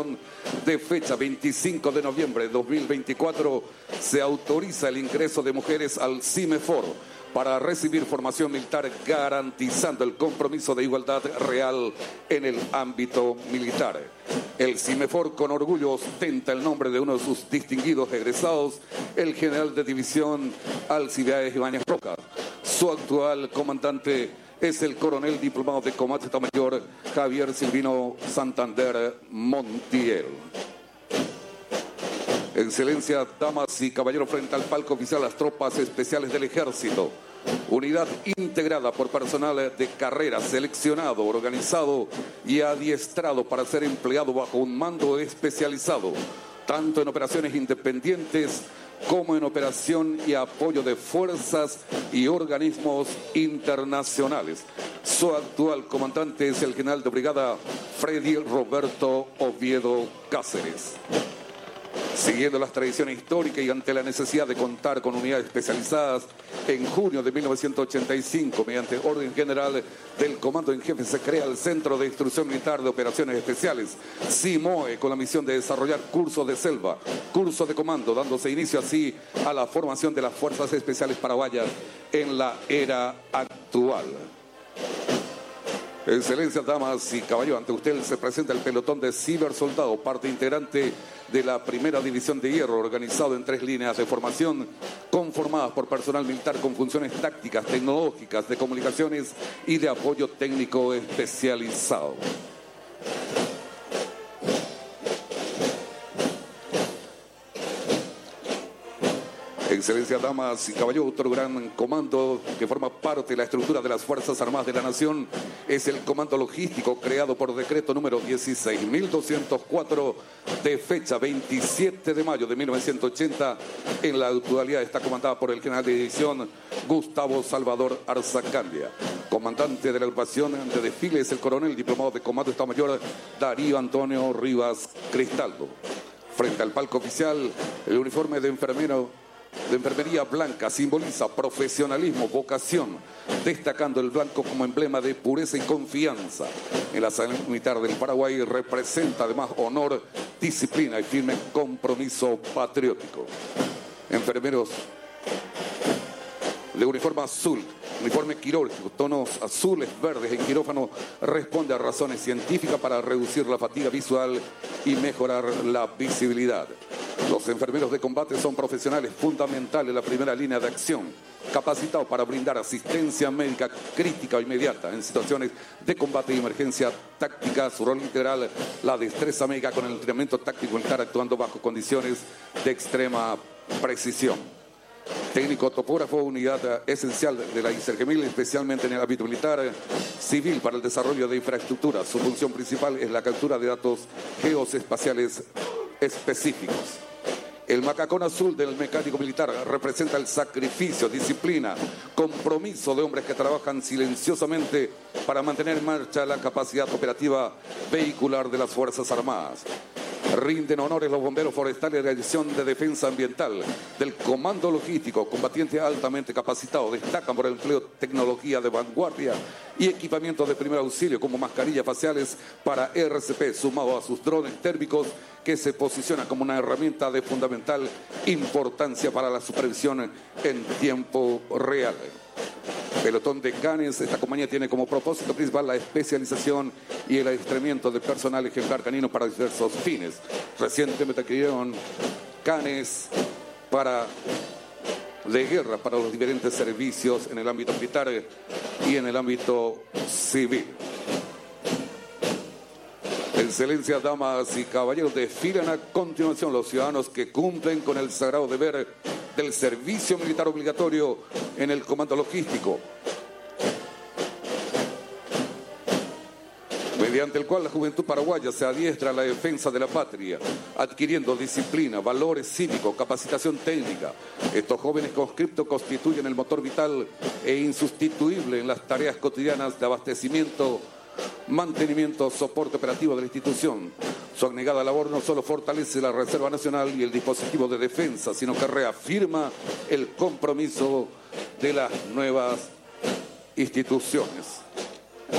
División de fecha 25 de noviembre de 2024 se autoriza el ingreso de mujeres al CIMEFOR para recibir formación militar, garantizando el compromiso de igualdad real en el ámbito militar. El CIMEFOR con orgullo ostenta el nombre de uno de sus distinguidos egresados, el general de división Alcibiades Ibáñez Roca. Su actual comandante es el coronel diplomado de combate Estado Mayor Javier Silvino Santander Montiel. Excelencia, damas y caballeros, frente al palco oficial las tropas especiales del Ejército. Unidad integrada por personal de carrera seleccionado, organizado y adiestrado para ser empleado bajo un mando especializado, tanto en operaciones independientes como en operación y apoyo de fuerzas y organismos internacionales. Su actual comandante es el general de brigada Freddy Roberto Oviedo Cáceres. Siguiendo las tradiciones históricas y ante la necesidad de contar con unidades especializadas, en junio de 1985, mediante orden general del Comando en Jefe, se crea el Centro de Instrucción Militar de Operaciones Especiales, CIMOE, con la misión de desarrollar cursos de selva, cursos de comando, dándose inicio así a la formación de las Fuerzas Especiales Paraguayas en la era actual. Excelencias, damas y caballeros, ante usted se presenta el pelotón de cibersoldados, parte integrante de la primera división de hierro, organizado en 3 líneas de formación, conformadas por personal militar con funciones tácticas, tecnológicas, de comunicaciones y de apoyo técnico especializado. Excelencias, damas y caballeros, otro gran comando que forma parte de la estructura de las Fuerzas Armadas de la Nación es el Comando Logístico, creado por decreto número 16.204 de fecha 27 de mayo de 1980. En la actualidad está comandada por el general de división Gustavo Salvador Arzacandia. Comandante de la agrupación de desfile es el coronel diplomado de comando Estado Mayor Darío Antonio Rivas Cristaldo. Frente al palco oficial, el uniforme de enfermería blanca simboliza profesionalismo, vocación, destacando el blanco como emblema de pureza y confianza. En la salud militar del Paraguay representa además honor, disciplina y firme compromiso patriótico. Enfermeros de uniforme azul, uniforme quirúrgico, tonos azules, verdes en quirófano, responde a razones científicas para reducir la fatiga visual y mejorar la visibilidad. Los enfermeros de combate son profesionales fundamentales en la primera línea de acción, capacitados para brindar asistencia médica crítica o inmediata en situaciones de combate y emergencia táctica. Su rol integral, la destreza médica con el entrenamiento táctico militar, actuando bajo condiciones de extrema precisión. Técnico topógrafo, unidad esencial de la INSERGEMIL, especialmente en el ámbito militar civil para el desarrollo de infraestructura. Su función principal es la captura de datos geoespaciales específicos. El macacón azul del mecánico militar representa el sacrificio, disciplina, compromiso de hombres que trabajan silenciosamente para mantener en marcha la capacidad operativa vehicular de las Fuerzas Armadas. Rinden honores los bomberos forestales de la División de Defensa Ambiental del Comando Logístico, combatientes altamente capacitados, destacan por el empleo de tecnología de vanguardia y equipamientos de primer auxilio como mascarillas faciales para RCP, sumado a sus drones térmicos que se posicionan como una herramienta de fundamental importancia para la supervisión en tiempo real. Pelotón de canes, esta compañía tiene como propósito principal la especialización y el adiestramiento de personal ejemplar canino para diversos fines. Recientemente adquirieron canes de guerra para los diferentes servicios en el ámbito militar y en el ámbito civil. Excelencias, damas y caballeros, desfilan a continuación los ciudadanos que cumplen con el sagrado deber del servicio militar obligatorio en el comando logístico, mediante el cual la juventud paraguaya se adiestra a la defensa de la patria, adquiriendo disciplina, valores cívicos, capacitación técnica. Estos jóvenes conscriptos constituyen el motor vital e insustituible en las tareas cotidianas de abastecimiento, mantenimiento, soporte operativo de la institución. Su abnegada labor no solo fortalece la Reserva Nacional y el dispositivo de defensa, sino que reafirma el compromiso de las nuevas instituciones.